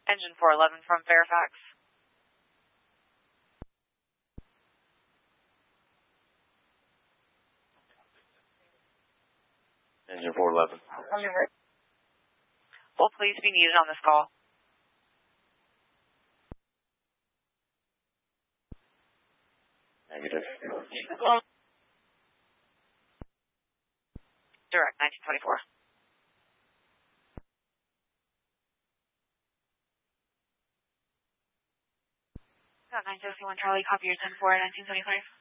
Engine 411 from Fairfax. Engine 411. Will police be needed on this call? Negative. Direct 1924. 961 Charlie, copy your 10-4 at 1975.